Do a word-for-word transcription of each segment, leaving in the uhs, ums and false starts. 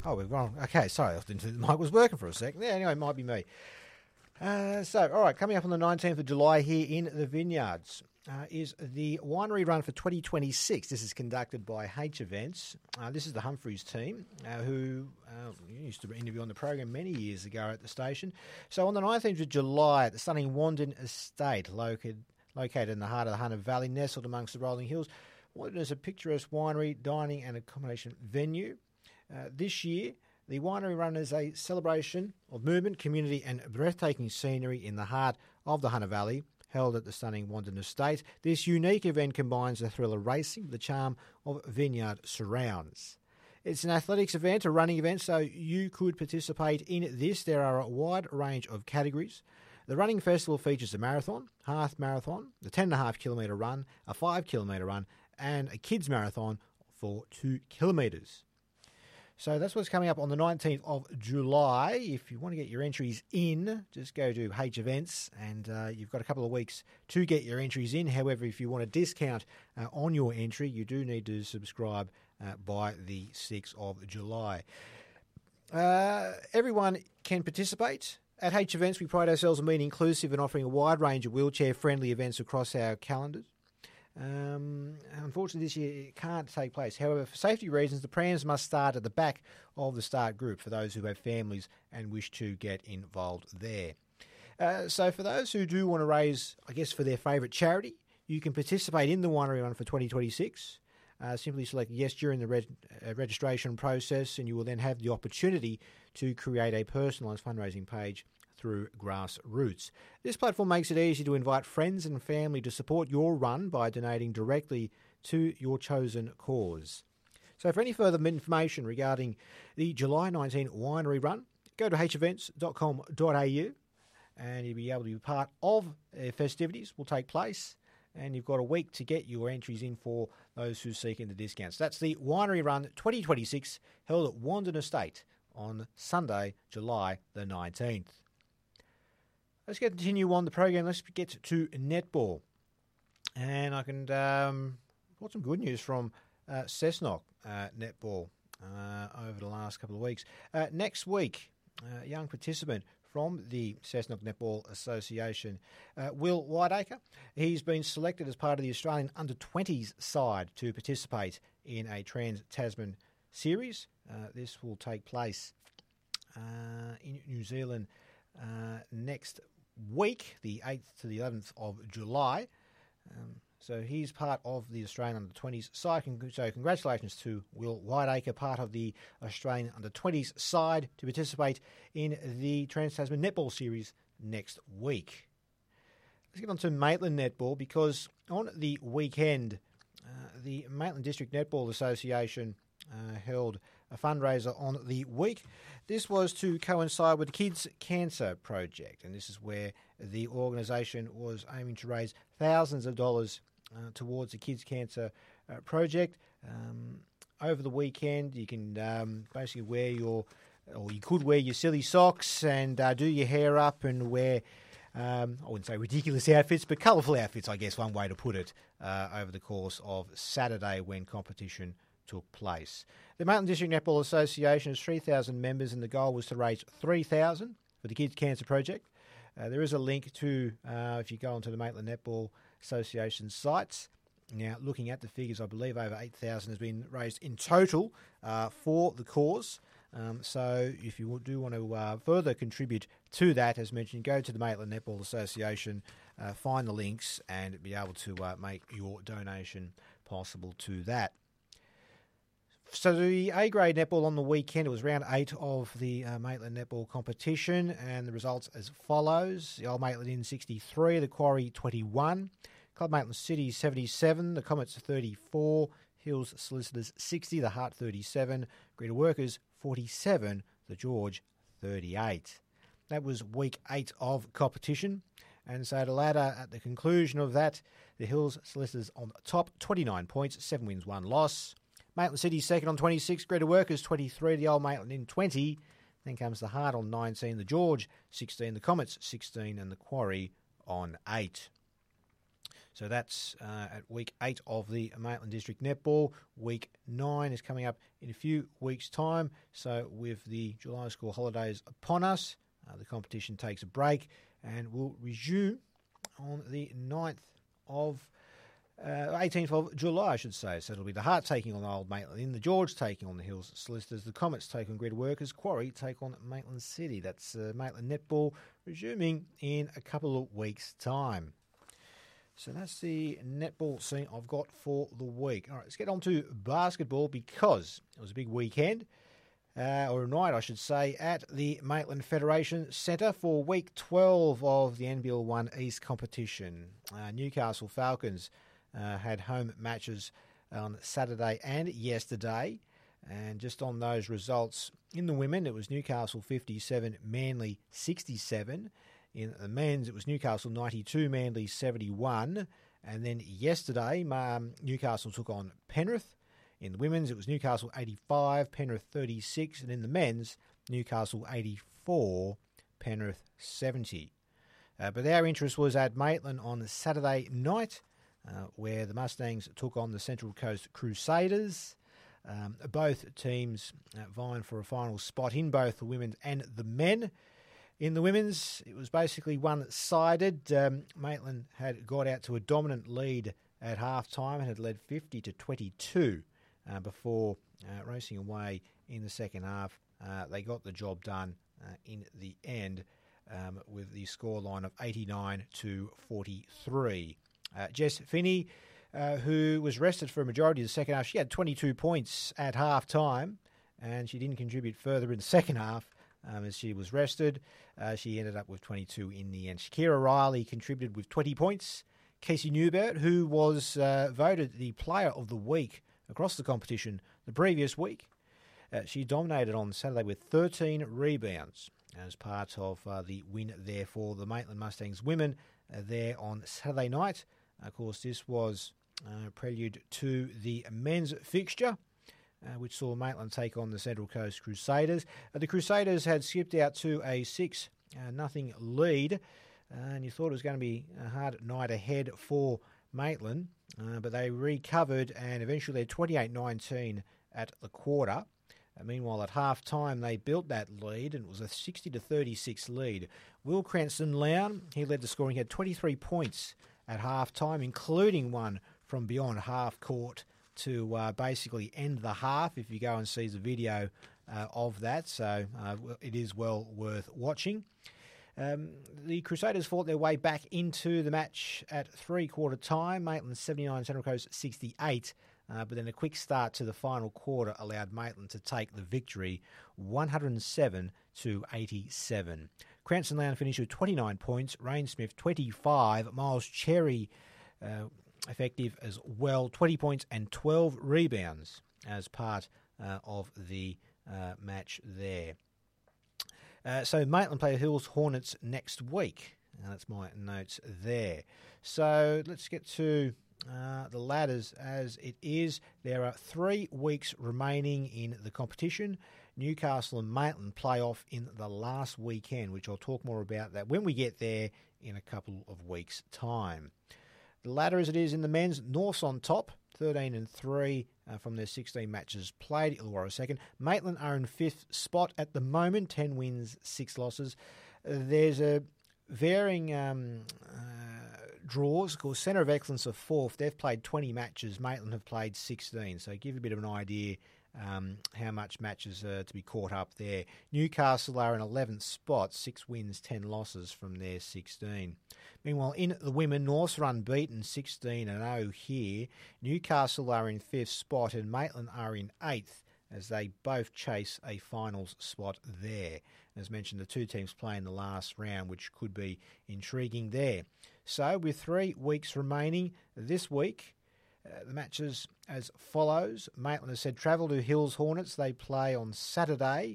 Oh, we're wrong. Okay, sorry. I didn't think the mic was working for a second. Yeah, anyway, it might be me. Uh, so, all right, coming up on the nineteenth of July here in the Vineyards uh, is the winery run for twenty twenty-six. This is conducted by H Events. Uh, this is the Humphreys team uh, who uh, used to interview on the program many years ago at the station. So on the nineteenth of July at the stunning Wandin Estate, located, located in the heart of the Hunter Valley, nestled amongst the rolling hills, Wandin is a picturesque winery, dining and accommodation venue. Uh, this year, the winery run is a celebration of movement, community and breathtaking scenery in the heart of the Hunter Valley, held at the stunning Wandin Estate. This unique event combines the thrill of racing with the charm of vineyard surrounds. It's an athletics event, a running event, so you could participate in this. There are a wide range of categories. The running festival features a marathon, half marathon, the ten point five kilometre run, a five kilometre run and a kids marathon for two kilometres. So that's what's coming up on the nineteenth of July. If you want to get your entries in, just go to H Events and uh, you've got a couple of weeks to get your entries in. However, if you want a discount uh, on your entry, you do need to subscribe uh, by the sixth of July. Uh, everyone can participate. At H Events, we pride ourselves on being inclusive and offering a wide range of wheelchair-friendly events across our calendars. Um, unfortunately, this year it can't take place. However, for safety reasons, the prams must start at the back of the start group for those who have families and wish to get involved there. Uh, so for those who do want to raise, I guess, for their favourite charity, you can participate in the winery run for twenty twenty-six. Uh, simply select yes during the reg- uh, registration process and you will then have the opportunity to create a personalised fundraising page through Grassroots. This platform makes it easy to invite friends and family to support your run by donating directly to your chosen cause. So for any further information regarding the July nineteenth winery run, go to h events dot com dot a u and you'll be able to be part of uh, festivities will take place, and you've got a week to get your entries in for those who seek in the discounts. That's the winery run twenty twenty-six held at Wandin Estate on Sunday, July the nineteenth. Let's continue on the program. Let's get to netball. And I can um, got some good news from uh, Cessnock uh, netball uh, over the last couple of weeks. Uh, next week, uh, a young participant from the Cessnock Netball Association, uh, Will Whiteacre. He's been selected as part of the Australian under twenties side to participate in a Trans-Tasman series. Uh, this will take place uh, in New Zealand uh, next week, the eighth to the eleventh of July. Um, so he's part of the Australian under twenties side. So congratulations to Will Whiteacre, part of the Australian under twenties side to participate in the Trans-Tasman Netball Series next week. Let's get on to Maitland Netball, because on the weekend, uh, the Maitland District Netball Association uh, held a fundraiser on the week. This was to coincide with the Kids Cancer Project, and this is where the organisation was aiming to raise thousands of dollars uh, towards the Kids Cancer uh, Project. Um, over the weekend, you can um, basically wear your, or you could wear your silly socks and uh, do your hair up and wear, um, I wouldn't say ridiculous outfits, but colourful outfits, I guess, one way to put it, uh, over the course of Saturday when competition took place. The Maitland District Netball Association has three thousand members, and the goal was to raise three thousand for the Kids Cancer Project. Uh, there is a link to, uh, if you go onto the Maitland Netball Association sites. Now, looking at the figures, I believe over eight thousand has been raised in total uh, for the cause. Um, so if you do want to uh, further contribute to that, as mentioned, go to the Maitland Netball Association, uh, find the links and be able to uh, make your donation possible to that. So the A-grade netball on the weekend, it was round eight of the uh, Maitland netball competition, and the results as follows. The Old Maitland Inn sixty-three, the Quarry twenty-one, Club Maitland City seventy-seven, the Comets thirty-four, Hills Solicitors sixty, the Hart thirty-seven, Greta Workers forty-seven, the George thirty-eight. That was week eight of competition, and so the ladder at the conclusion of that, the Hills Solicitors on top, twenty-nine points, seven wins, one loss. Maitland City second on twenty-six, Greta Workers twenty-three, the Old Maitland Inn twenty. Then comes the Hart on nineteen, the George sixteen, the Comets sixteen, and the Quarry on eight. So that's uh, at week eight of the Maitland District Netball. Week nine is coming up in a few weeks' time. So with the July school holidays upon us, uh, the competition takes a break and will resume on the ninth of Uh, eighteenth of July, I should say. So it'll be the Heart taking on Old Maitland Inn, the George taking on the Hills Solicitors, the Comets take on Grid Workers, Quarry take on Maitland City. That's uh, Maitland Netball resuming in a couple of weeks' time. So that's the netball scene I've got for the week. All right, let's get on to basketball because it was a big weekend, uh, or a night, I should say, at the Maitland Federation Centre for week twelve of the N B L one East competition. Uh, Newcastle Falcons Uh, had home matches on Saturday and yesterday. And just on those results, in the women, it was Newcastle fifty-seven, Manly sixty-seven. In the men's, it was Newcastle ninety-two, Manly seventy-one. And then yesterday, um, Newcastle took on Penrith. In the women's, it was Newcastle eighty-five, Penrith thirty-six. And in the men's, Newcastle eighty-four, Penrith seventy. Uh, but our interest was at Maitland on Saturday night, Uh, where the Mustangs took on the Central Coast Crusaders. Um, both teams uh, vying for a final spot in both the women and the men. In the women's, it was basically one-sided. Um, Maitland had got out to a dominant lead at half-time and had led fifty to twenty-two uh, before uh, racing away in the second half. Uh, they got the job done uh, in the end um, with the scoreline of eighty-nine to forty-three. Uh, Jess Finney, uh, who was rested for a majority of the second half, she had twenty-two points at half-time, and she didn't contribute further in the second half um, as she was rested. Uh, she ended up with twenty-two in the end. Shakira Riley contributed with twenty points. Casey Newbert, who was uh, voted the player of the week across the competition the previous week, uh, she dominated on Saturday with thirteen rebounds as part of uh, the win there for the Maitland Mustangs women uh, there on Saturday night. Of course, this was uh, prelude to the men's fixture, uh, which saw Maitland take on the Central Coast Crusaders. Uh, the Crusaders had skipped out to a six nothing lead, uh, and you thought it was going to be a hard night ahead for Maitland, uh, but they recovered and eventually led twenty-eight nineteen at the quarter. Uh, meanwhile, at half-time, they built that lead, and it was a sixty to thirty-six lead. Will Cranston-Lown, he led the scoring. He had twenty-three points at half-time, including one from beyond half-court to uh, basically end the half, if you go and see the video uh, of that. So uh, it is well worth watching. Um, the Crusaders fought their way back into the match at three-quarter time. Maitland seventy-nine, Central Coast sixty-eight. Uh, but then a quick start to the final quarter allowed Maitland to take the victory, one hundred seven to eighty-seven. Cranston-Lown finished with twenty-nine points, Rain Smith twenty-five, Miles Cherry uh, effective as well, twenty points and twelve rebounds as part uh, of the uh, match there. Uh, so Maitland play Hills Hornets next week. Uh, that's my notes there. So let's get to Uh, the ladders as it is. There are three weeks remaining in the competition. Newcastle and Maitland play off in the last weekend, which I'll talk more about that when we get there in a couple of weeks' time. The ladder as it is in the men's, North's on top, thirteen and three uh, from their sixteen matches played. Illawarra second. Maitland are in fifth spot at the moment, ten wins, six losses. Uh, there's a varying um, uh, draws. Of course, Centre of Excellence are fourth. They've played twenty matches. Maitland have played sixteen. So give you a bit of an idea um, how much matches are to be caught up there. Newcastle are in eleventh spot, six wins, ten losses from their sixteen. Meanwhile, in the women, Norths are unbeaten, sixteen and oh here. Newcastle are in fifth spot and Maitland are in eighth as they both chase a finals spot there. As mentioned, the two teams play in the last round, which could be intriguing there. So, with three weeks remaining this week, uh, the matches as follows. Maitland has said travel to Hills Hornets. They play on Saturday.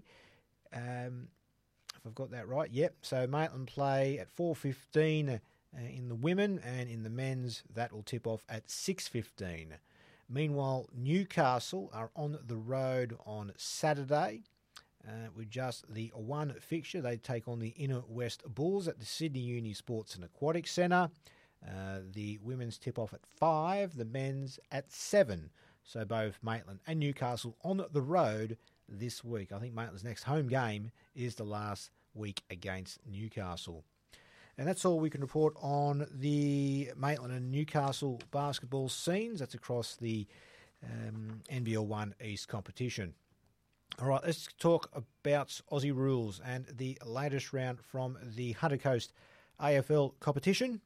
Um, if I've got that right, yep. So, Maitland play at four fifteen uh, in the women, and in the men's, that will tip off at six fifteen. Meanwhile, Newcastle are on the road on Saturday. Uh, with just the one fixture. They take on the Inner West Bulls at the Sydney Uni Sports and Aquatic Centre. Uh, the women's tip-off at five, the men's at seven. So both Maitland and Newcastle on the road this week. I think Maitland's next home game is the last week against Newcastle. And that's all we can report on the Maitland and Newcastle basketball scenes. That's across the um, N B L one East competition. All right, let's talk about Aussie rules and the latest round from the Hunter Coast A F L competition.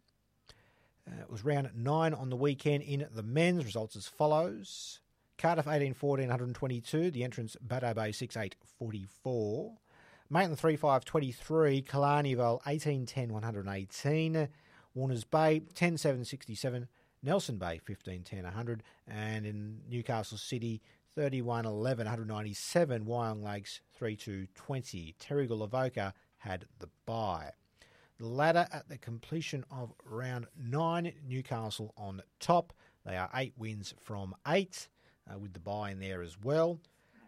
Uh, it was round nine on the weekend in the men's. Results as follows. Cardiff eighteen fourteen, one twenty-two. The entrance Bateau Bay six eight, forty-four. Maitland three five, twenty-three. Killarney Vale eighteen ten, one eighteen. Warners Bay ten seven, sixty-seven. Nelson Bay fifteen ten, one hundred. And in Newcastle City thirty-one eleven, one ninety-seven. Wyong Lakes three two, twenty. Terrigal Avoca had the bye. The ladder at the completion of round nine, Newcastle on top. They are eight wins from eight, uh, with the bye in there as well.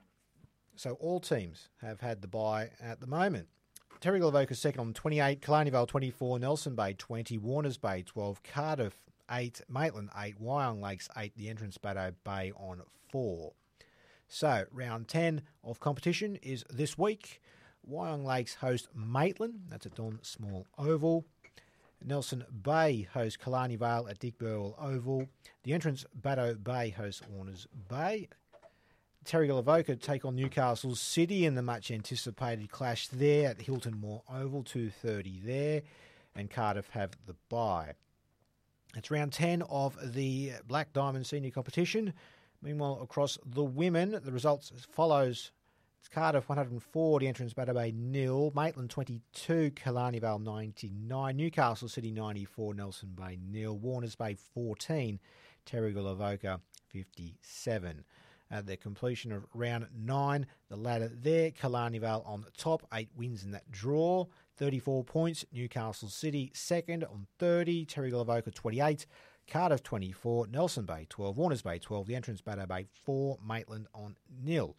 So all teams have had the bye at the moment. Terrigal Avoca second on twenty-eight, Killarney Vale twenty-four, Nelson Bay twenty, Warners Bay twelve, Cardiff eight, Maitland eight, Wyong Lakes eight, the entrance Bateau Bay on four. So round ten of competition is this week. Wyong Lakes host Maitland, that's at Don Small Oval. Nelson Bay hosts Killarney Vale at Dick Burwell Oval. The entrance Bateau Bay hosts Warners Bay. Terrigal Avoca take on Newcastle City in the much anticipated clash there at Hilton Moore Oval, two thirty there. And Cardiff have the bye. It's round ten of the Black Diamond Senior Competition. Meanwhile, across the women, the results as follows. It's Cardiff one oh four, the entrance Bateau Bay nil, Maitland twenty-two, Killarney Vale ninety-nine, Newcastle City ninety-four, Nelson Bay nil, Warners Bay fourteen, Terrigal Avoca fifty-seven. At the completion of round nine, the ladder there, Killarney Vale on the top, eight wins in that draw, thirty-four points, Newcastle City second on thirty, Terrigal Avoca twenty-eight, Cardiff twenty-four, Nelson Bay twelve, Warners Bay twelve, the entrance Bateau Bay four, Maitland on nil.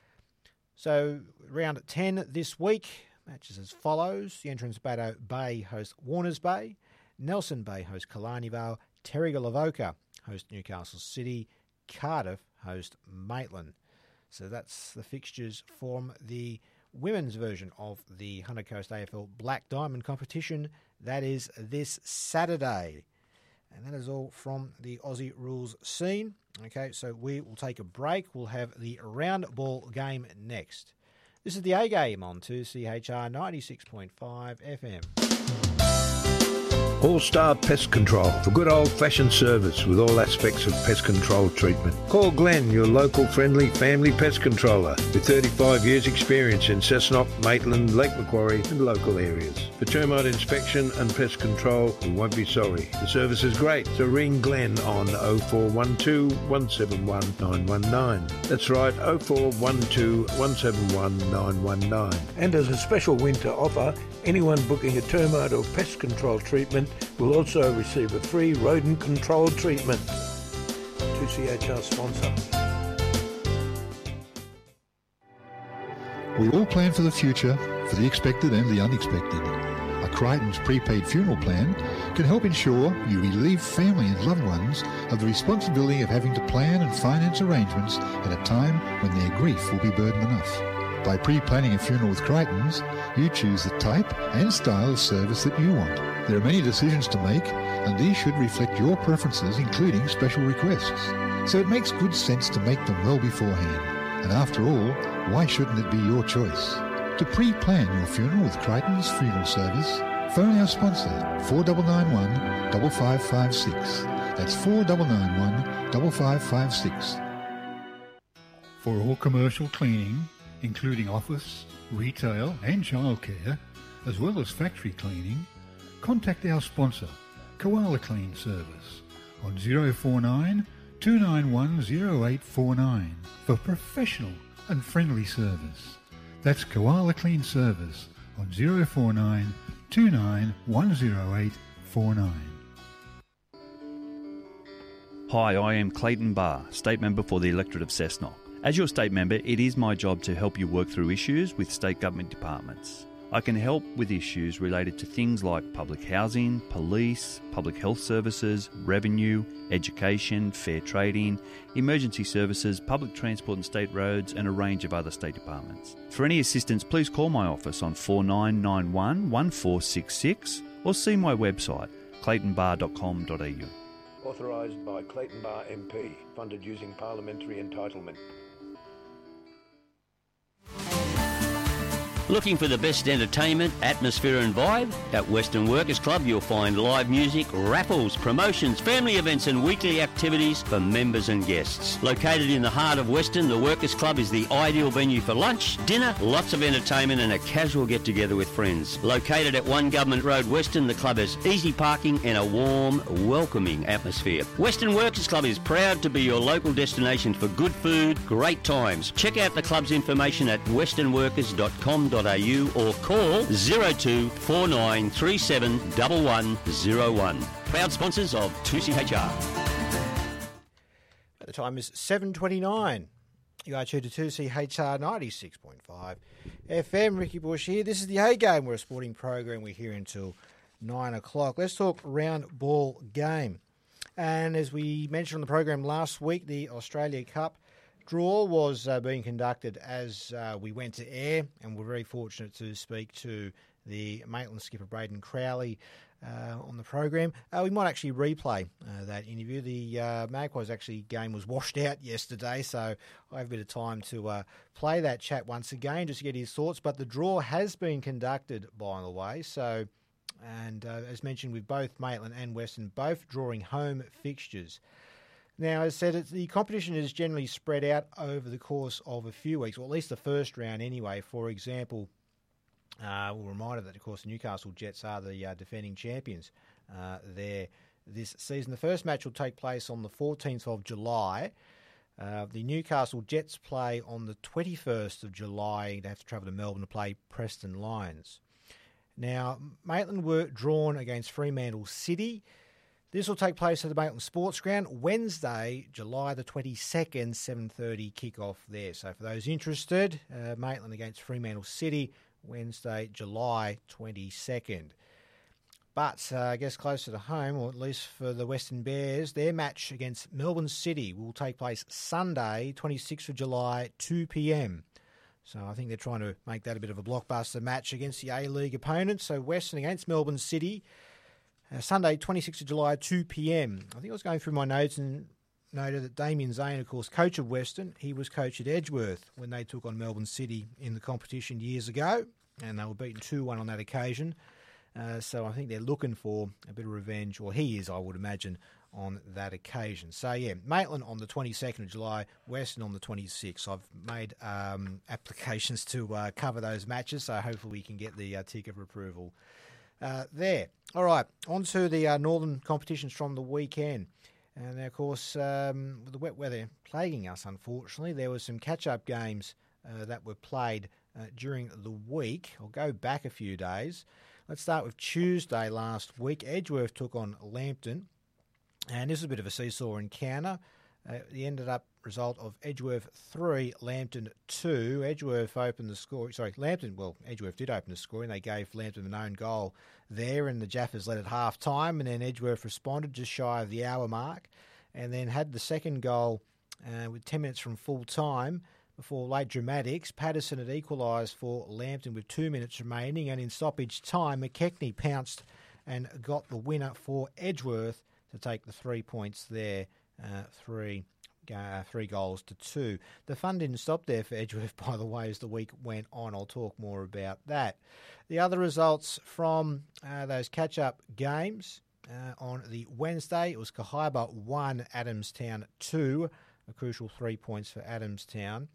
So round ten this week, matches as follows. The entrance Bateau Bay hosts Warners Bay, Nelson Bay hosts Killarney Vale, Terrigal Avoca hosts Newcastle City, Cardiff host Maitland. So that's the fixtures from the women's version of the Hunter Coast A F L Black Diamond competition. That is this Saturday. And that is all from the Aussie rules scene. Okay, so we will take a break. We'll have the round ball game next. This is the A Game on two C H R ninety-six point five F M. All-Star Pest Control for good old-fashioned service with all aspects of pest control treatment. Call Glenn, your local friendly family pest controller with thirty-five years experience in Cessnock, Maitland, Lake Macquarie and local areas. For termite inspection and pest control, you won't be sorry. The service is great, so ring Glenn on oh four one two, one seven one, nine one nine. That's right, oh four one two, one seven one, nine one nine. And as a special winter offer, anyone booking a termite or pest control treatment will also receive a free rodent control treatment. two C H R sponsor. We all plan for the future, for the expected and the unexpected. A Crichton's prepaid funeral plan can help ensure you relieve family and loved ones of the responsibility of having to plan and finance arrangements at a time when their grief will be burden enough. By pre-planning a funeral with Crichton's, you choose the type and style of service that you want. There are many decisions to make, and these should reflect your preferences, including special requests. So it makes good sense to make them well beforehand. And after all, why shouldn't it be your choice? To pre-plan your funeral with Crichton's Funeral Service, phone our sponsor, four nine nine one, five five five six. That's four nine nine one, five five five six. For all commercial cleaning, including office, retail and childcare, as well as factory cleaning, contact our sponsor, Koala Clean Service, on oh four nine, two nine one, oh eight four nine for professional and friendly service. That's Koala Clean Service on oh four nine, two nine one, oh eight four nine. Hi, I am Clayton Barr, State Member for the Electorate of Cessnock. As your State Member, it is my job to help you work through issues with State Government departments. I can help with issues related to things like public housing, police, public health services, revenue, education, fair trading, emergency services, public transport and state roads, and a range of other state departments. For any assistance, please call my office on four nine nine one, one four six six or see my website, clayton bar dot com dot a u. Authorised by Clayton Bar M P, funded using parliamentary entitlement. Looking for the best entertainment, atmosphere and vibe? At Western Workers Club you'll find live music, raffles, promotions, family events and weekly activities for members and guests. Located in the heart of Western, the Workers Club is the ideal venue for lunch, dinner, lots of entertainment and a casual get-together with friends. Located at One Government Road, Western, the club has easy parking and a warm, welcoming atmosphere. Western Workers Club is proud to be your local destination for good food, great times. Check out the club's information at western workers dot com dot a u or call zero two four nine three seven one one zero one. Proud sponsors of two C H R. The time is seven twenty-nine. You are tuned to two C H R ninety-six point five F M. Ricky Bush here. This is the A Game. We're a sporting program. We're here until nine o'clock. Let's talk round ball game. And as we mentioned on the program last week, the Australia Cup draw was uh, being conducted as uh, we went to air, and we're very fortunate to speak to the Maitland skipper Braden Crowley uh, on the program. Uh, we might actually replay uh, that interview. The uh, Magpies actually game was washed out yesterday, so I have a bit of time to uh, play that chat once again just to get his thoughts. But the draw has been conducted, by the way, so and uh, as mentioned, with both Maitland and Western both drawing home fixtures. Now, as I said, it's, the competition is generally spread out over the course of a few weeks, or at least the first round anyway. For example, uh, we'll remind that, of course, the Newcastle Jets are the uh, defending champions uh, there this season. The first match will take place on the fourteenth of July. Uh, the Newcastle Jets play on the twenty-first of July. They have to travel to Melbourne to play Preston Lions. Now, Maitland were drawn against Fremantle City. This will take place at the Maitland Sports Ground Wednesday, July the twenty-second, seven thirty kick-off there. So for those interested, uh, Maitland against Fremantle City, Wednesday, July twenty-second. But uh, I guess closer to home, or at least for the Western Bears, their match against Melbourne City will take place Sunday, twenty-sixth of July, two p.m. So I think they're trying to make that a bit of a blockbuster match against the A-League opponents. So Western against Melbourne City. Uh, Sunday, twenty-sixth of July, two p.m. I think I was going through my notes and noted that Damien Zane, of course, coach of Western, he was coach at Edgeworth when they took on Melbourne City in the competition years ago, and they were beaten two one on that occasion. Uh, so I think they're looking for a bit of revenge, or he is, I would imagine, on that occasion. So, yeah, Maitland on the twenty-second of July, Western on the twenty-sixth. I've made um, applications to uh, cover those matches, so hopefully we can get the uh, tick of approval Uh, there. All right, on to the uh, northern competitions from the weekend. And, of course, um, with the wet weather plaguing us, unfortunately, there were some catch-up games uh, that were played uh, during the week. I'll go back a few days. Let's start with Tuesday last week. Edgeworth took on Lambton, and this was a bit of a seesaw encounter. Uh, the ended up result of Edgeworth three, Lambton two. Edgeworth opened the score. Sorry, Lambton, well, Edgeworth did open the score, and they gave Lambton an own goal there, and the Jaffers led at half time, and then Edgeworth responded just shy of the hour mark, and then had the second goal uh, with ten minutes from full time before late dramatics. Patterson had equalised for Lambton with two minutes remaining, and in stoppage time, McKechnie pounced and got the winner for Edgeworth to take the three points there. Uh, three uh, three goals to two. The fun didn't stop there for Edgeworth, by the way, as the week went on. I'll talk more about that. The other results from uh, those catch-up games uh, on the Wednesday, it was Cahaiba one, Adamstown two, a crucial three points for Adamstown.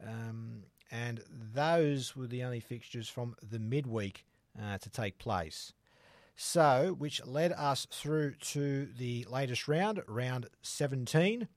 Um, and those were the only fixtures from the midweek uh, to take place. So, which led us through to the latest round, round seventeen.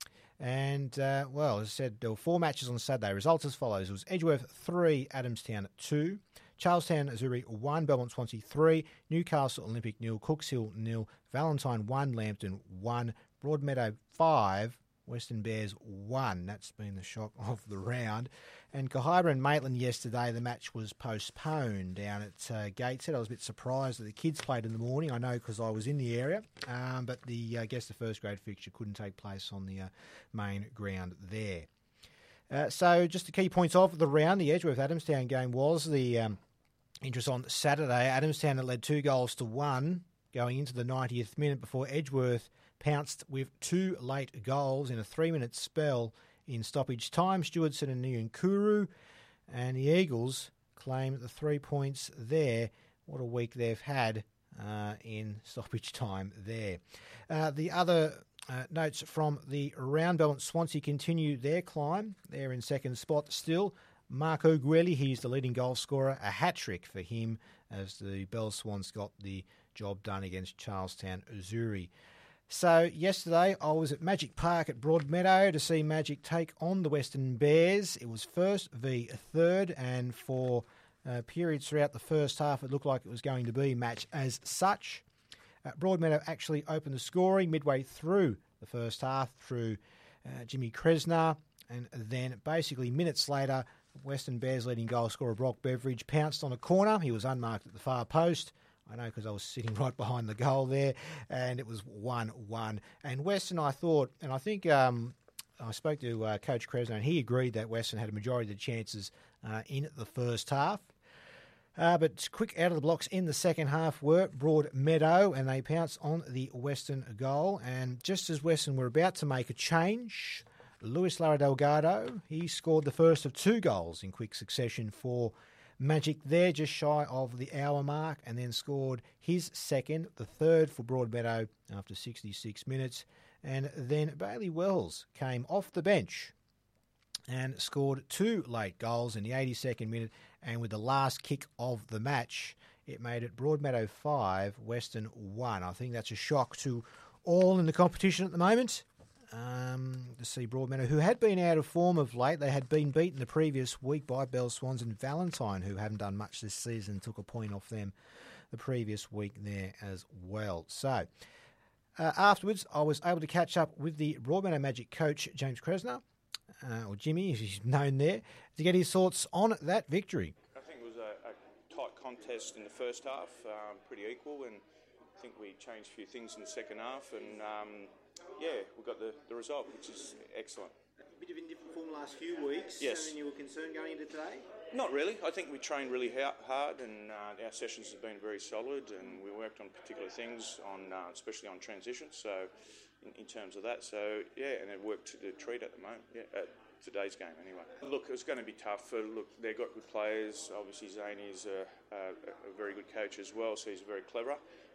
And, uh, well, as I said, there were four matches on Saturday. Results as follows. It was Edgeworth three, Adamstown two, Charlestown Azuri one, Belmont Swansea three, Newcastle Olympic nil, Cooks Hill nil, Valentine one, Lambton one, Broadmeadow five, Western Bears one. That's been the shock of the round. And Cohiba and Maitland yesterday, the match was postponed down at uh, Gateshead. I was a bit surprised that the kids played in the morning. I know because I was in the area, um, but the I guess the first grade fixture couldn't take place on the uh, main ground there. Uh, so just the key points of the round, the Edgeworth-Adamstown game was the um, interest on Saturday. Adamstown had led two goals to one going into the ninetieth minute before Edgeworth pounced with two late goals in a three-minute spell in stoppage time. Stewartson and Nyunkuru, and the Eagles claim the three points there. What a week they've had uh, in stoppage time there. Uh, the other uh, notes from the round, Belmont Swansea continue their climb. They're in second spot still. Marco Guelli, he's the leading goal scorer, a hat-trick for him as the Bell Swans got the job done against Charlestown Uzuri. So yesterday I was at Magic Park at Broadmeadow to see Magic take on the Western Bears. It was first v third, and for uh, periods throughout the first half it looked like it was going to be match as such. Uh, Broadmeadow actually opened the scoring midway through the first half through uh, Jimmy Kresner, and then basically minutes later Western Bears leading goal scorer Brock Beveridge pounced on a corner. He was unmarked at the far post. I know because I was sitting right behind the goal there, and it was one one. And Western, I thought, and I think um, I spoke to uh, Coach Kresner, and he agreed that Western had a majority of the chances uh, in the first half. Uh, but quick out of the blocks in the second half were Broadmeadow, and they pounced on the Western goal. And just as Western were about to make a change, Luis Lara Delgado, he scored the first of two goals in quick succession for Magic there, just shy of the hour mark, and then scored his second, the third for Broadmeadow after sixty-six minutes. And then Bailey Wells came off the bench and scored two late goals in the eighty-second minute, and with the last kick of the match, it made it Broadmeadow five, Western one. I think that's a shock to all in the competition at the moment. Um, to see Broadmeadow, who had been out of form of late. They had been beaten the previous week by Bell Swans and Valentine, who haven't done much this season, took a point off them the previous week there as well. So, uh, afterwards, I was able to catch up with the Broadmeadow Magic coach, James Kresner, uh, or Jimmy, as he's known there, to get his thoughts on that victory. I think it was a, a tight contest in the first half, um, pretty equal, and I think we changed a few things in the second half, and um, yeah, we got the, the result, which is excellent. A bit of indifferent form the last few weeks, yes. And then you were concerned going into today? Not really. I think we trained really ha- hard, and uh, our sessions have been very solid, and we worked on particular things, on uh, especially on transitions, so in, in terms of that. So, yeah, and it worked to the treat at the moment, yeah, at today's game anyway. Look, it's going to be tough. For, look, they've got good players. Obviously, Zane is a, a, a very good coach as well, so he's very clever.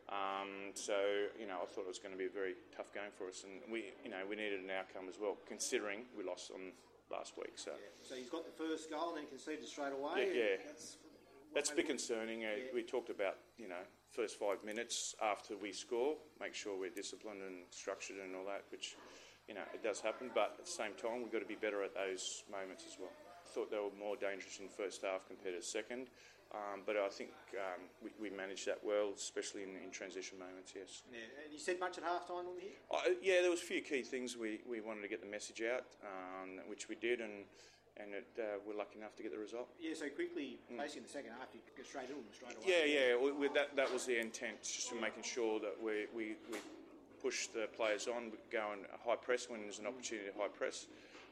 Um, so, you know, I thought it was going to be a very tough game for us, and we, you know, we needed an outcome as well, considering we lost on last week. So, yeah. So he's got the first goal and then conceded straight away. Yeah, yeah. That's, that's a bit concerning. Uh, yeah. We talked about, you know, first five minutes after we score, make sure we're disciplined and structured and all that, which, you know, it does happen. But at the same time, we've got to be better at those moments as well. I thought they were more dangerous in the first half compared to the second. Um, but I think um, we, we managed that well, especially in, in transition moments, yes. Yeah. And you said much at half-time on here? Uh, yeah, there was a few key things we, we wanted to get the message out, um, which we did, and and it, uh, we're lucky enough to get the result. Yeah, so quickly, mm. basically in the second half, you go straight in straight away. Yeah, yeah, we, we, that that was the intent, just to making sure that we, we, we push the players on, go and high press when there's an opportunity to high press.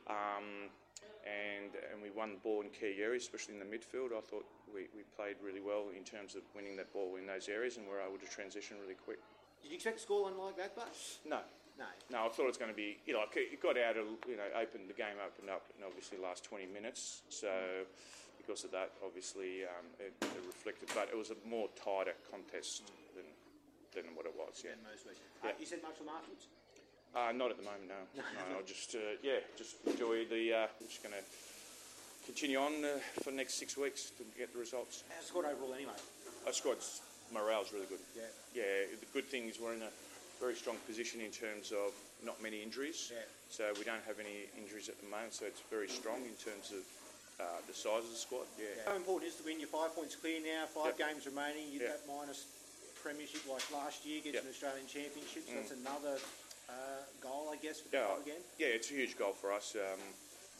Um, And and we won the ball in key areas, especially in the midfield. I thought we, we played really well in terms of winning that ball in those areas, and we're able to transition really quick. Did you expect a scoreline like that, but no, no, no. I thought it was going to be, you know, it got out of, you know, opened the game opened up in obviously the last twenty minutes. So because of that, obviously um, it, it reflected, but it was a more tighter contest than than what it was. Yeah, yeah most weeks. Yeah. Uh, you said much from afterwards. Uh, not at the moment, no. no I'll just, uh, yeah, just enjoy the, uh, I'm just going to continue on uh, for the next six weeks to get the results. How's the squad overall anyway? Our squad's morale's really good. Yeah. Yeah, the good thing is we're in a very strong position in terms of not many injuries. Yeah. So we don't have any injuries at the moment, so it's very strong in terms of uh, the size of the squad. Yeah. yeah. How important is to win? You're five points clear now, five yep. games remaining. You've yep. got minus premiership like last year, gets yep. an Australian Championship, so mm. that's another... Uh, goal, I guess, for the yeah, club again? Yeah, it's a huge goal for us. Um,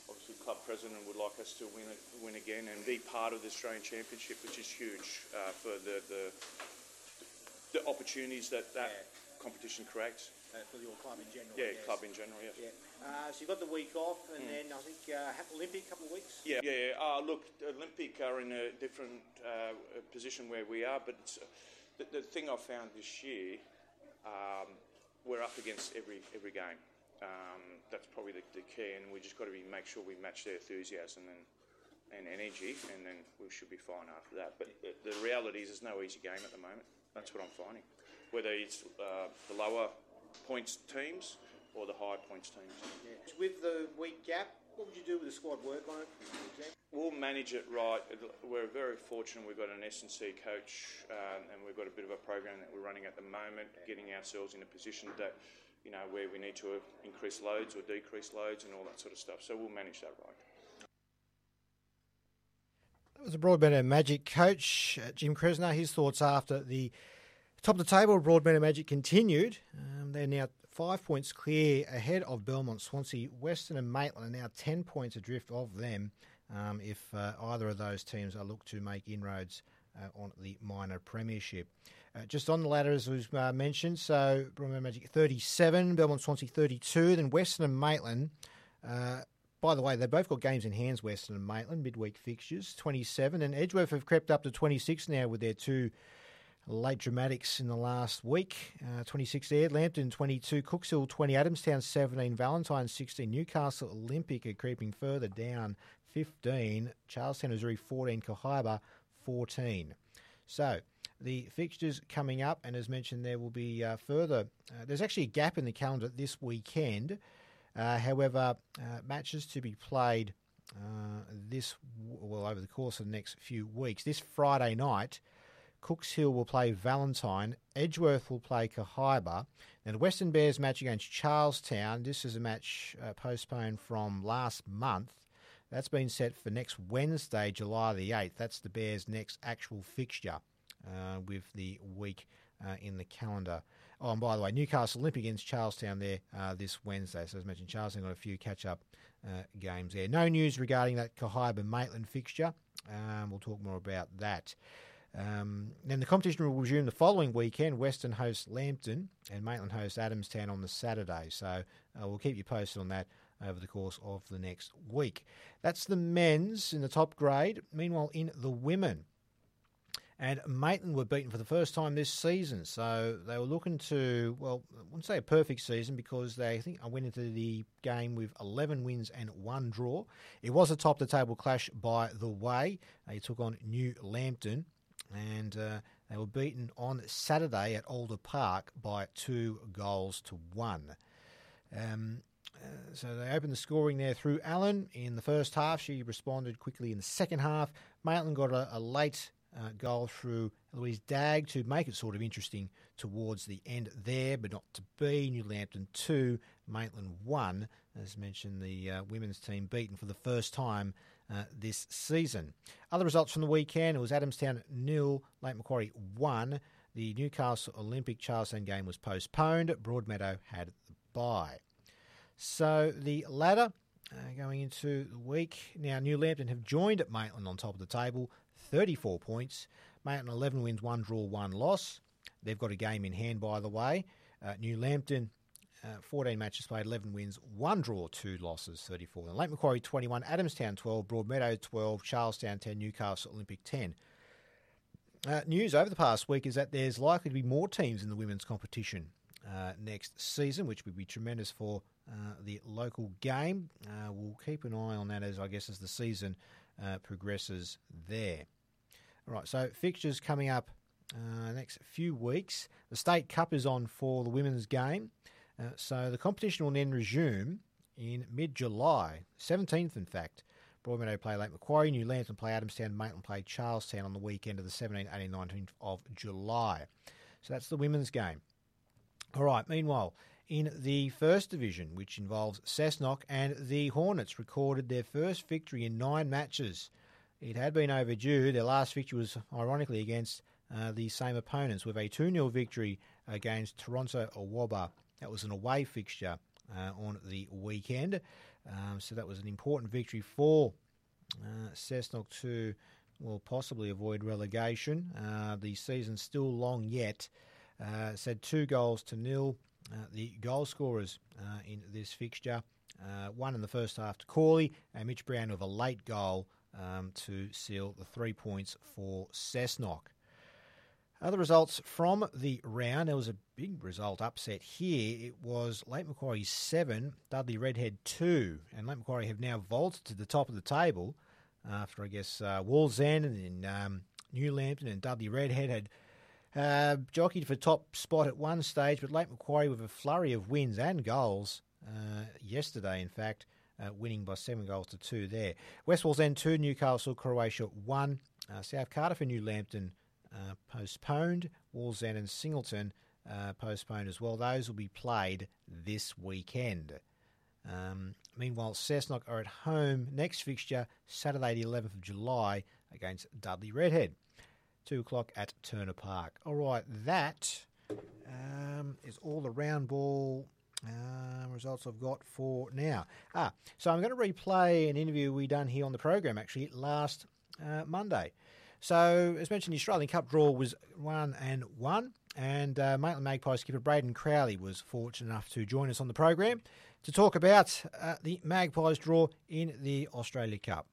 obviously club president would like us to win it, win again and be part of the Australian Championship, which is huge uh, for the, the the opportunities that that yeah. competition creates. Uh, for your club in general. Yeah, yes. club in general, yes. Yeah. Uh, so you got the week off, and mm. then I think uh, Olympic a couple of weeks. Yeah, yeah. Uh, look, Olympic are in a different uh, position where we are, but it's, uh, the, the thing I found this year, um, we're up against every every game. Um, that's probably the, the key, and we just got to be make sure we match their enthusiasm and and energy, and then we should be fine after that. But the, the reality is, there's no easy game at the moment. That's what I'm finding. Whether it's uh, the lower points teams or the high points teams. Yeah. With the week gap, what would you do with the squad workload, for example? We'll manage it right. We're very fortunate we've got an S and C coach uh, and we've got a bit of a program that we're running at the moment, getting ourselves in a position that, you know, where we need to increase loads or decrease loads and all that sort of stuff. So we'll manage that right. That was the Broadmeadow Magic coach, uh, Jim Kresner. His thoughts after the top of the table, Broadmeadow Magic continued. Um, they're now five points clear ahead of Belmont, Swansea, Western and Maitland are now ten points adrift of them um, if uh, either of those teams are looked to make inroads uh, on the minor premiership. Uh, just on the ladder, as was uh, mentioned, so Broadmeadow Magic thirty-seven, Belmont, Swansea thirty-two, then Western and Maitland. Uh, by the way, they've both got games in hands, Western and Maitland, midweek fixtures, twenty-seven, and Edgeworth have crept up to twenty-six now with their two late dramatics in the last week. Uh, twenty-six there, Lambton twenty-two, Cookshill twenty, Adamstown seventeen, Valentine sixteen, Newcastle Olympic are creeping further down fifteen, Charlestown Missouri fourteen, Cohiba fourteen. So the fixtures coming up, and as mentioned, there will be uh, further. Uh, there's actually a gap in the calendar this weekend. Uh, however, uh, matches to be played uh, this well over the course of the next few weeks. This Friday night, Cookshill will play Valentine, Edgeworth will play Cohiba, then the Western Bears match against Charlestown. This is a match uh, postponed from last month. That's been set for next Wednesday, July the eighth. That's the Bears' next actual fixture uh, with the week uh, in the calendar. Oh, and by the way, Newcastle Olympic against Charlestown there uh, this Wednesday. So as mentioned, Charlestown got a few catch-up uh, games there. No news regarding that Cohiba-Maitland fixture. Um, we'll talk more about that. Um, then the competition will resume the following weekend. Western hosts Lambton and Maitland hosts Adamstown on the Saturday. So uh, we'll keep you posted on that over the course of the next week. That's the men's in the top grade. Meanwhile, in the women, and Maitland were beaten for the first time this season. So they were looking to, well, I wouldn't say a perfect season because they, I think, I went into the game with eleven wins and one draw. It was a top-of-the-table clash by the way. They took on New Lambton, and uh, they were beaten on Saturday at Alder Park by two goals to one. Um, uh, so they opened the scoring there through Allen in the first half. She responded quickly in the second half. Maitland got a, a late uh, goal through Louise Dagg to make it sort of interesting towards the end there, but not to be. New Lambton two, Maitland one. As mentioned, the uh, women's team beaten for the first time Uh, this season. Other results from the weekend, it was Adamstown nil, Lake Macquarie one. The Newcastle Olympic Charlestown game was postponed. Broadmeadow had the bye. So the ladder uh, going into the week. Now New Lambton have joined at Maitland on top of the table, thirty-four points. Maitland eleven wins, one draw, one loss. They've got a game in hand, by the way. Uh, New Lambton Uh, fourteen matches played, eleven wins, one draw, two losses, thirty-four. And Lake Macquarie twenty-one, Adamstown twelve, Broadmeadow twelve, Charlestown ten, Newcastle Olympic ten. Uh, news over the past week is that there's likely to be more teams in the women's competition uh, next season, which would be tremendous for uh, the local game. Uh, we'll keep an eye on that as, I guess, as the season uh, progresses there. All right, so fixtures coming up uh, next few weeks. The State Cup is on for the women's game. Uh, so the competition will then resume in mid-July, seventeenth in fact. Broadmeadow play Lake Macquarie, New Lambton play Adamstown, Maitland play Charlestown on the weekend of the seventeenth, eighteenth, nineteenth of July. So that's the women's game. All right, meanwhile, in the First Division, which involves Cessnock, and the Hornets recorded their first victory in nine matches. It had been overdue. Their last victory was, ironically, against uh, the same opponents with a two nil victory against Toronto Awaba. That was an away fixture uh, on the weekend. Um, so that was an important victory for uh, Cessnock to, well, possibly avoid relegation. Uh, the season's still long yet. Uh, said two goals to nil. Uh, the goal scorers uh, in this fixture, uh, one in the first half to Corley, and Mitch Brown with a late goal um, to seal the three points for Cessnock. Other results from the round. There was a big result upset here. It was Lake Macquarie seven, Dudley Redhead two, and Lake Macquarie have now vaulted to the top of the table after, I guess, uh, Wallsend and um, New Lambton and Dudley Redhead had Uh, jockeyed for top spot at one stage, but Lake Macquarie with a flurry of wins and goals uh, yesterday, in fact, uh, winning by seven goals to two there. West Wallsend two, Newcastle Croatia one, uh, South Cardiff and New Lambton uh, postponed, Wallsend and Singleton uh, postponed as well. Those will be played this weekend. Um, meanwhile, Cessnock are at home next fixture, Saturday the eleventh of July against Dudley Redhead. Two o'clock at Turner Park. All right, that um, is all the round ball uh, results I've got for now. Ah, so I'm going to replay an interview we done here on the program actually last uh, Monday. So as mentioned, the Australian Cup draw was one and one, and uh, Maitland Magpies skipper Braden Crowley was fortunate enough to join us on the program to talk about uh, the Magpies draw in the Australia Cup.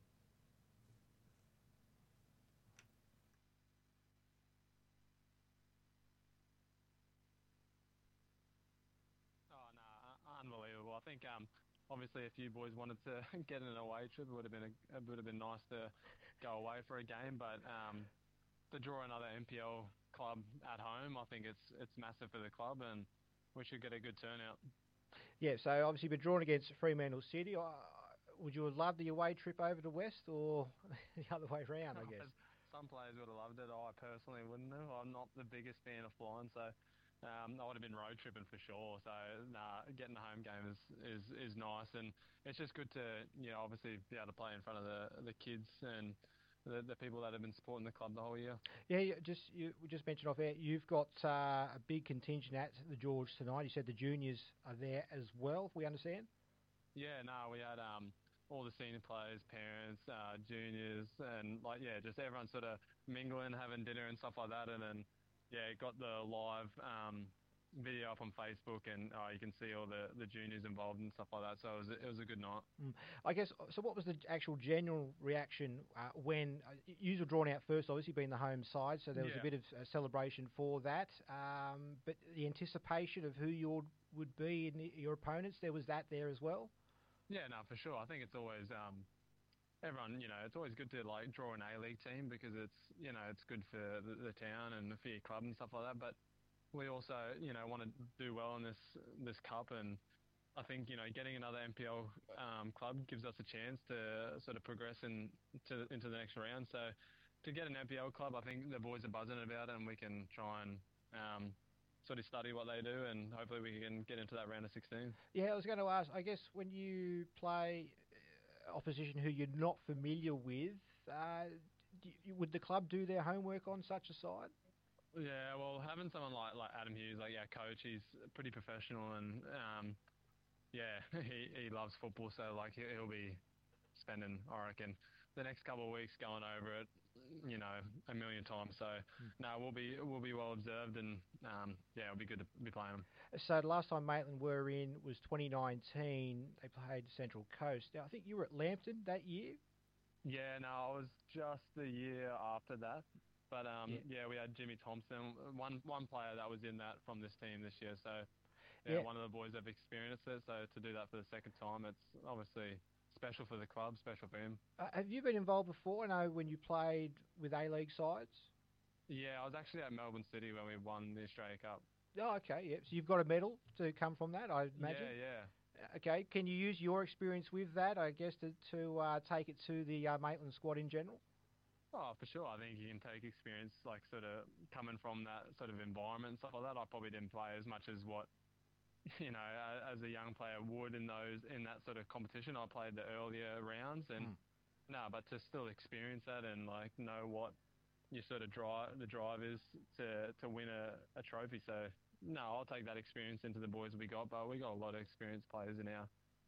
Unbelievable. I think um, obviously a few boys wanted to get an away trip. It would have been a, it would have been nice to go away for a game, but um, to draw another N P L club at home, I think it's it's massive for the club, and we should get a good turnout. Yeah. So obviously, we're drawn against Fremantle City. Uh, would you have loved the away trip over to West, or the other way around? I guess some players would have loved it. I personally wouldn't have. I'm not the biggest fan of flying, so. Um, I would have been road tripping for sure. So, nah, getting a home game is, is, is nice, and it's just good to, you know, obviously be able to play in front of the the kids and the, the people that have been supporting the club the whole year. Yeah, just you we just mentioned off air, you've got uh, a big contingent at the George tonight. You said the juniors are there as well. If we understand. Yeah, no, we had um, all the senior players, parents, uh, juniors, and like yeah, just everyone sort of mingling, having dinner and stuff like that, and then. Yeah, got the live um, video up on Facebook, and uh, you can see all the, the juniors involved and stuff like that. So it was, it was a good night. Mm. I guess, so what was the actual general reaction uh, when uh, you were drawn out first, obviously being the home side, so there was yeah. a bit of a celebration for that. Um, but the anticipation of who you would be in the, your opponents, there was that there as well? Yeah, no, for sure. I think it's always... Um, Everyone, you know, it's always good to like draw an A-League team because it's, you know, it's good for the, the town and for your club and stuff like that. But we also, you know, want to do well in this this cup, and I think, you know, getting another N P L um, club gives us a chance to sort of progress in, to, into the next round. So to get an N P L club, I think the boys are buzzing about it, and we can try and um, sort of study what they do, and hopefully we can get into that round of sixteen. Yeah, I was going to ask, I guess when you play opposition who you're not familiar with, uh, do you, would the club do their homework on such a side? Yeah, well, having someone like, like Adam Hughes, like yeah, coach, he's pretty professional, and um, yeah, he, he loves football, so like he'll be spending, I reckon, the next couple of weeks going over it, you know, a million times. So mm. no, we'll be we'll be well observed, and um, yeah, it'll be good to be playing them. So the last time Maitland were in was twenty nineteen. They played Central Coast. Now I think you were at Lambton that year. Yeah, no, I was just the year after that. But um, yeah. yeah, we had Jimmy Thompson, one one player that was in that from this team this year. So yeah, yeah. one of the boys have experienced it. So to do that for the second time, it's obviously special for the club, special for him. Uh, have you been involved before? I know when you played with A-League sides? Yeah, I was actually at Melbourne City when we won the Australia Cup. Oh, okay, yeah. So you've got a medal to come from that, I imagine? Yeah, yeah. Okay, can you use your experience with that, I guess, to, to uh, take it to the uh, Maitland squad in general? Oh, for sure. I think you can take experience, like, sort of coming from that sort of environment and stuff like that. I probably didn't play as much as what, you know, as a young player would in those in that sort of competition. I played the earlier rounds, and mm. no, but to still experience that and like know what your sort of drive the drive is to to win a, a trophy. So no, I'll take that experience into the boys we got, but we got a lot of experienced players in our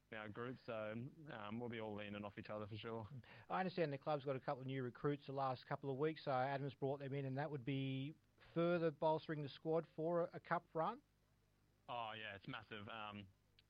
our group, so um, we'll be all leaning off each other for sure. I understand the club's got a couple of new recruits the last couple of weeks, so Adam's brought them in, and that would be further bolstering the squad for a, a cup run? Oh, yeah, it's massive. Um,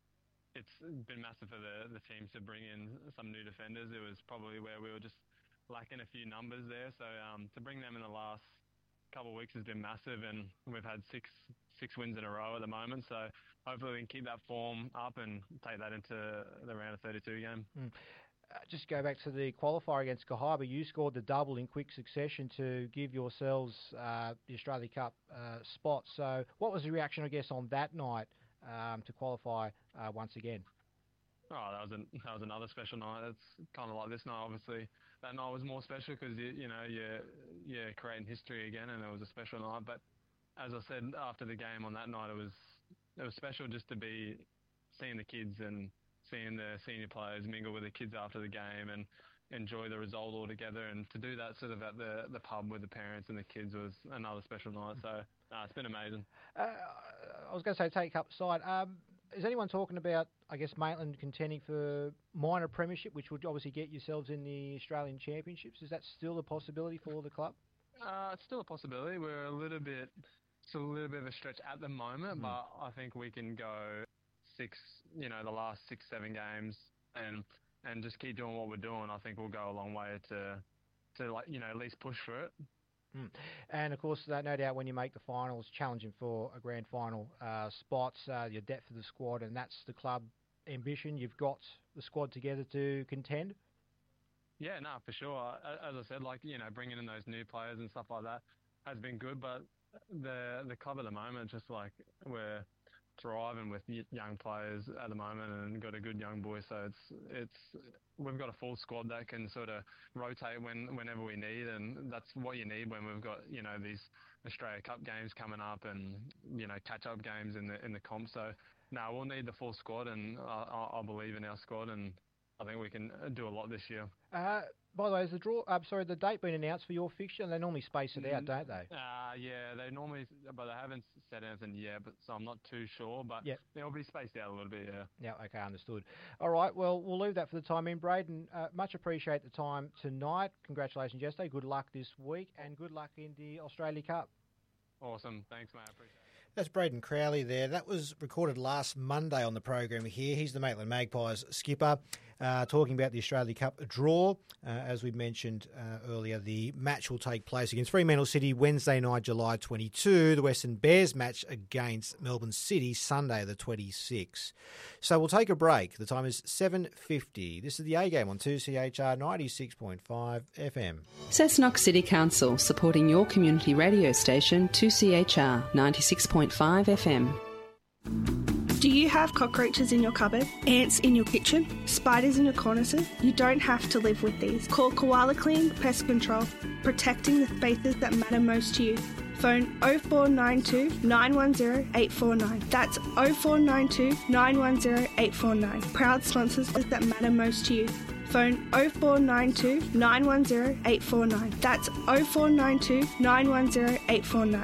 it's been massive for the, the teams to bring in some new defenders. It was probably where we were just lacking a few numbers there, so um, to bring them in the last couple of weeks has been massive, and we've had six six wins in a row at the moment, so hopefully we can keep that form up and take that into the round of thirty-two game. Mm. Uh, just go back to the qualifier against Cahaba. You scored the double in quick succession to give yourselves uh, the Australia Cup uh, spot. So what was the reaction, I guess, on that night um, to qualify uh, once again? Oh, that was, an, that was another special night. It's kind of like this night, obviously. That night was more special because, you, you know, you're, you're creating history again, and it was a special night. But as I said after the game on that night, it was it was special just to be seeing the kids and seeing the senior players mingle with the kids after the game and enjoy the result all together. And to do that sort of at the, the pub with the parents and the kids was another special night. So uh, it's been amazing. Uh, I was going to say take up side. Um, Is anyone talking about, I guess, Maitland contending for minor premiership, which would obviously get yourselves in the Australian Championships? Is that still a possibility for the club? Uh, it's still a possibility. We're a little bit, it's a little bit of a stretch at the moment, mm. but I think we can go six, you know, the last six, seven games and and just keep doing what we're doing. I think we'll go a long way to, to like, you know, at least push for it. Mm. And, of course, uh, no doubt when you make the finals, challenging for a grand final uh, spot, uh, your depth of the squad, and that's the club ambition. You've got the squad together to contend? Yeah, no, for sure. As I said, like, you know, bringing in those new players and stuff like that has been good, but the the club at the moment, just like we're thriving with young players at the moment and got a good young boy, so it's it's we've got a full squad that can sort of rotate when whenever we need, and that's what you need when we've got, you know, these Australia Cup games coming up and, you know, catch up games in the in the comp. So no, we'll need the full squad, and I, I believe in our squad, and I think we can do a lot this year. Uh, by the way, has the draw? Uh, sorry, the date been announced for your fixture? They normally space it out, don't they? Uh, yeah, they normally, but they haven't said anything yet. But so I'm not too sure. But yep. It'll be spaced out a little bit. Yeah. Yeah. Okay, understood. All right. Well, we'll leave that for the time in, Braden. Uh, much appreciate the time tonight. Congratulations yesterday. Good luck this week, and good luck in the Australia Cup. Awesome. Thanks, mate. I appreciate it. That's Braden Crowley there. That was recorded last Monday on the program here. He's the Maitland Magpies skipper, uh, talking about the Australia Cup draw. Uh, as we mentioned uh, earlier, the match will take place against Fremantle City Wednesday night, July twenty-second. The Western Bears match against Melbourne City Sunday the twenty-sixth. So we'll take a break. The time is seven fifty. This is the A Game on two C H R ninety-six point five F M. Cessnock City Council, supporting your community radio station two C H R ninety-six point five F M. Do you have cockroaches in your cupboard, ants in your kitchen, spiders in your cornices? You don't have to live with these. Call Koala Clean Pest Control, protecting the spaces that matter most to you. Phone oh four nine two, nine one zero, eight four nine. That's oh four nine two, nine one zero, eight four nine. Proud sponsors that matter most to you. Phone oh four nine two, nine one zero, eight four nine. That's oh four nine two, nine one zero, eight four nine.